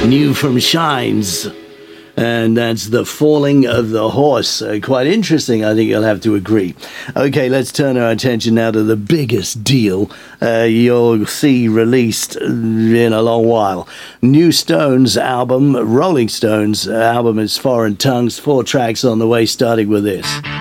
New from Shines. And that's The Falling of the Horse. Quite interesting, I think you'll have to agree. Okay, let's turn our attention now to the biggest deal you'll see released in a long while. New Stones album, Rolling Stones album is Foreign Tongues, 4 tracks on the way, starting with this.